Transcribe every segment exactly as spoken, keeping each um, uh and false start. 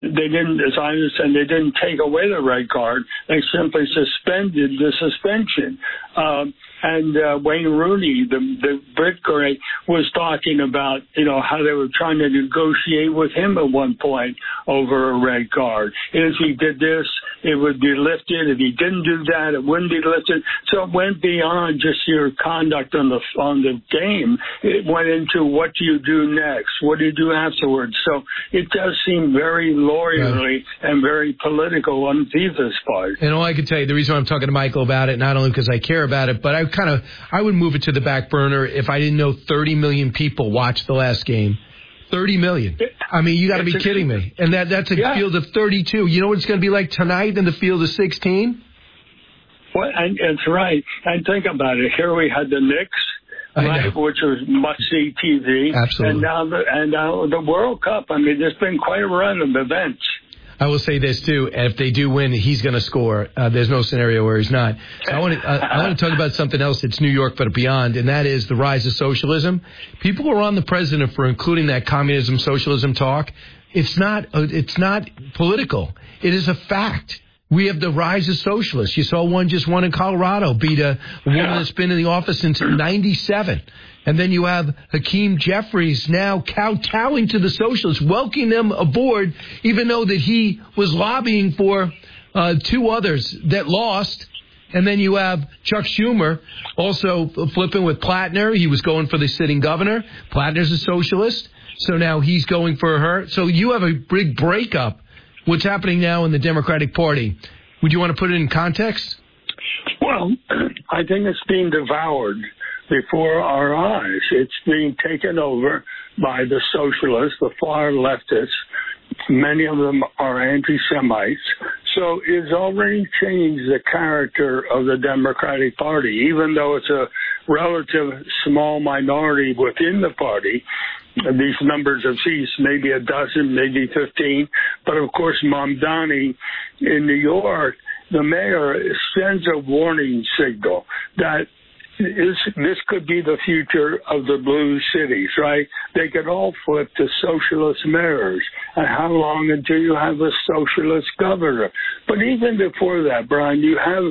they didn't, as I understand, they didn't take away the red card. They simply suspended the suspension. Um, and uh, Wayne Rooney, the, the Brit great, was talking about, you know, how they were trying to negotiate with him at one point over a red card. If he did this, it would be lifted. If he didn't do that, it wouldn't be lifted. So it went beyond just your conduct on the on the game. It went into what do you do next? What do you do afterwards? So it does seem very lawyerly yeah. and very political on FIFA's part. And all I can tell you, the reason why I'm talking to Michael about it, not only because I care about it, but I kind of I would move it to the back burner if I didn't know thirty million people watched the last game. thirty million. I mean, you got to be kidding me. And that that's a yeah. field of thirty-two. You know what it's going to be like tonight in the field of sixteen? Well, and it's right. And think about it. Here we had the Knicks, right, which was must-see T V. Absolutely. And now the, and now the World Cup. I mean, there's been quite a run of events. I will say this, too. If they do win, he's going to score. Uh, there's no scenario where he's not. So I want to uh, I want to talk about something else that's New York but beyond, and that is the rise of socialism. People are on the president for including that communism, socialism talk. It's not, uh, it's not political. It is a fact. We have the rise of socialists. You saw one just won in Colorado, beat a woman that's been in the office since ninety-seven. And then you have Hakeem Jeffries now kowtowing to the socialists, welcoming them aboard, even though that he was lobbying for uh, two others that lost. And then you have Chuck Schumer also flipping with Plattner. He was going for the sitting governor. Plattner's a socialist, so now he's going for her. So you have a big breakup. What's happening now in the Democratic Party? Would you want to put it in context? Well, I think it's being devoured before our eyes. It's being taken over by the socialists, the far leftists. Many of them are anti-Semites. So it's already changed the character of the Democratic Party, even though it's a relative small minority within the party. These numbers of seats, maybe a dozen, maybe fifteen. But, of course, Mamdani in New York, the mayor sends a warning signal that Is, this could be the future of the blue cities, right? They could all flip to socialist mayors. And how long until you have a socialist governor? But even before that, Brian, you have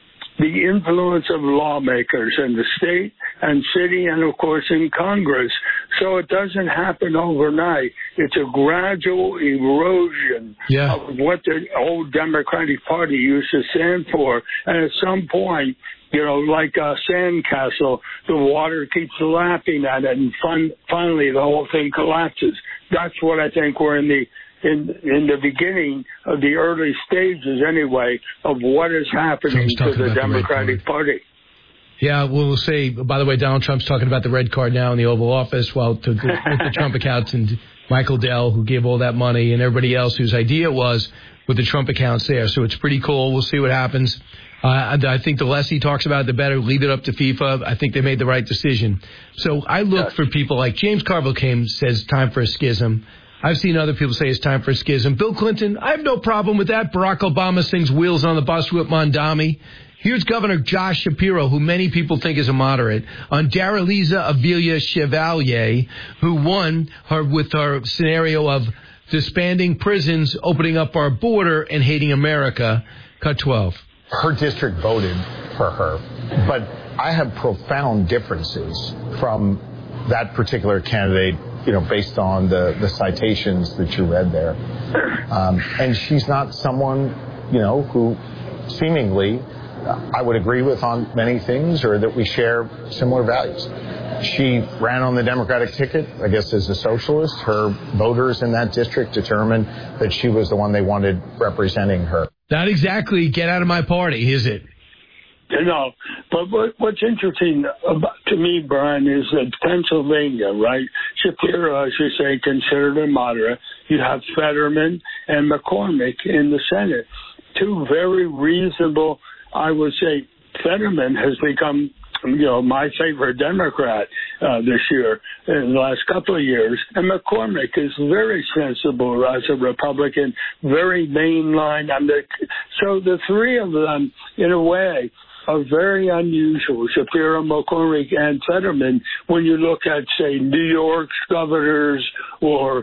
the influence of lawmakers in the state and city and, of course, in Congress. So it doesn't happen overnight. It's a gradual erosion yeah. of what the old Democratic Party used to stand for. And at some point, you know, like a sandcastle, the water keeps lapping at it, and fun, finally the whole thing collapses. That's what I think we're in the in in the beginning of the early stages, anyway, of what is happening to the Democratic the Party. Yeah, we'll say, by the way, Donald Trump's talking about the red card now in the Oval Office, well, to with the Trump accounts and Michael Dell, who gave all that money, and everybody else whose idea was with the Trump accounts there. So it's pretty cool. We'll see what happens. Uh, I think the less he talks about it, the better. Leave it up to FIFA. I think they made the right decision. So I look for people like James Carville came, says time for a schism. I've seen other people say it's time for a schism. Bill Clinton, I have no problem with that. Barack Obama sings Wheels on the Bus with Mondami. Here's Governor Josh Shapiro, who many people think is a moderate, on Daraliza Avilia Chevalier, who won her with her scenario of disbanding prisons, opening up our border, and hating America. Cut twelve. Her district voted for her, but I have profound differences from that particular candidate, you know, based on the, the citations that you read there. Um, and she's not someone, you know, who seemingly I would agree with on many things or that we share similar values. She ran on the Democratic ticket, I guess, as a socialist. Her voters in that district determined that she was the one they wanted representing her. Not exactly get out of my party, is it? You know, but what, what's interesting about, to me, Brian, is that Pennsylvania, right? Shapiro, as you say, considered a moderate. You have Fetterman and McCormick in the Senate. Two very reasonable, I would say, Fetterman has become, you know, my favorite Democrat uh, this year, in the last couple of years. And McCormick is very sensible as a Republican, very mainline. I mean, so the three of them, in a way, are very unusual, Shapiro, McCormick, and Fetterman, when you look at, say, New York's governors or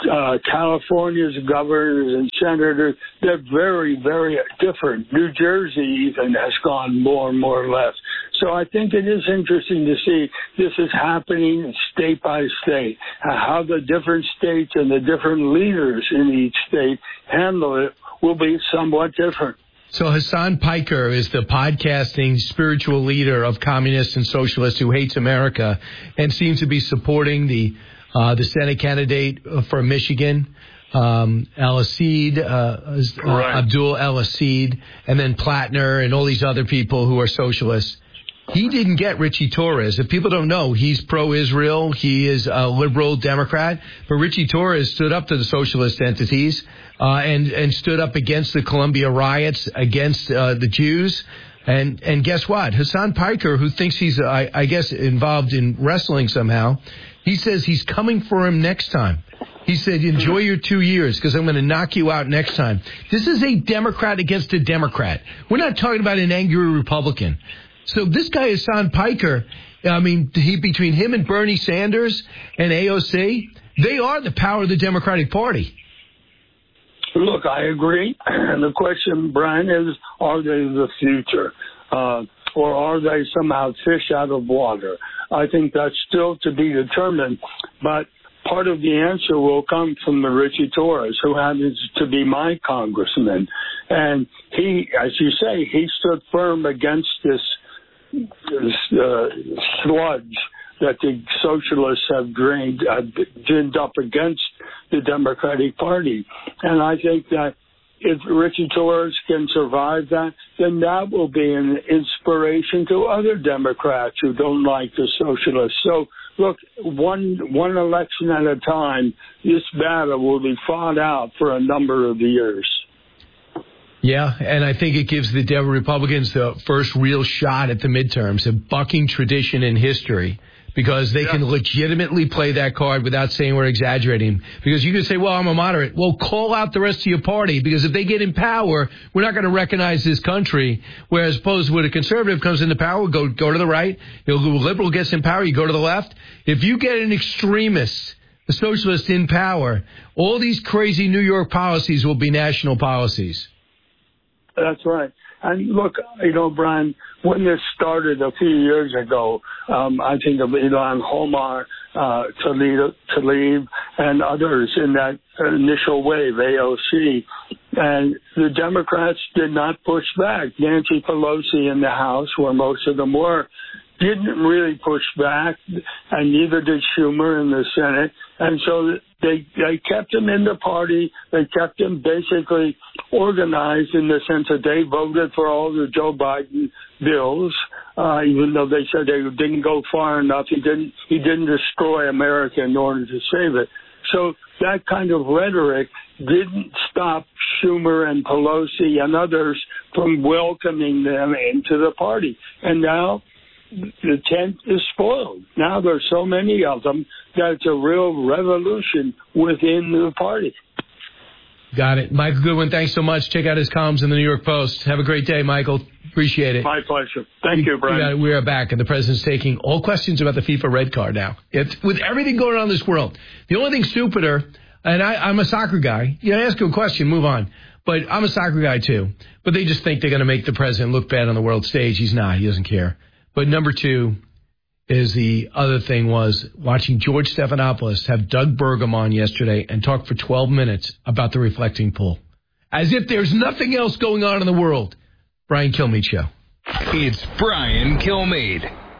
uh, California's governors and senators, they're very, very different. New Jersey even has gone more and more left. So I think it is interesting to see this is happening state by state, how the different states and the different leaders in each state handle it will be somewhat different. So Hasan Piker is the podcasting spiritual leader of communists and socialists who hates America and seems to be supporting the uh, the Senate candidate for Michigan, um, El-Assid, uh, right. Abdul El-Assid, and then Plattner and all these other people who are socialists. He didn't get Richie Torres. If people don't know, he's pro-Israel. He is a liberal Democrat. But Richie Torres stood up to the socialist entities uh, and, and stood up against the Columbia riots, against uh, the Jews. And and guess what? Hasan Piker, who thinks he's, I, I guess, involved in wrestling somehow, he says he's coming for him next time. He said, enjoy your two years because I'm going to knock you out next time. This is a Democrat against a Democrat. We're not talking about an angry Republican. So this guy, Hasan Piker, I mean, he, between him and Bernie Sanders and A O C, they are the power of the Democratic Party. Look, I agree. And the question, Brian, is, are they the future? Uh, or are they somehow fish out of water? I think that's still to be determined. But part of the answer will come from the Richie Torres, who happens to be my congressman. And he, as you say, he stood firm against this this uh, sludge that the socialists have drained, uh, ginned up against the Democratic Party. And I think that if Richie Torres can survive that, then that will be an inspiration to other Democrats who don't like the socialists. So, look, one one election at a time, this battle will be fought out for a number of years. Yeah, and I think it gives the Dem- Republicans the first real shot at the midterms, a bucking tradition in history, because they yeah. can legitimately play that card without saying we're exaggerating. Because you can say, well, I'm a moderate. Well, call out the rest of your party, because if they get in power, we're not going to recognize this country. Whereas opposed when a conservative comes into power, go go to the right. You know, a liberal gets in power, you go to the left. If you get an extremist, a socialist in power, all these crazy New York policies will be national policies. That's right. And look, you know, Brian, when this started a few years ago, um, I think of Ilhan Omar, uh, Tlaib, Tlaib, and others in that initial wave, A O C, and the Democrats did not push back. Nancy Pelosi in the House, where most of them were, didn't really push back, and neither did Schumer in the Senate. And so they they kept him in the party. They kept him basically organized in the sense that they voted for all the Joe Biden bills, uh, even though they said they didn't go far enough. He didn't he didn't destroy America in order to save it. So that kind of rhetoric didn't stop Schumer and Pelosi and others from welcoming them into the party. And now the tent is spoiled. Now there's so many of them that it's a real revolution within the party. Got it. Michael Goodwin, thanks so much. Check out his columns in the New York Post. Have a great day, Michael. Appreciate it. My pleasure. Thank you, Brian. We are back, and the president's taking all questions about the FIFA red card now. It's, with everything going on in this world, the only thing stupider, and I, I'm a soccer guy, you know, ask him a question, move on. But I'm a soccer guy, too. But they just think they're going to make the president look bad on the world stage. He's not. He doesn't care. But number two is the other thing was watching George Stephanopoulos have Doug Burgum on yesterday and talk for twelve minutes about the reflecting pool. As if there's nothing else going on in the world. Brian Kilmeade Show. It's Brian Kilmeade.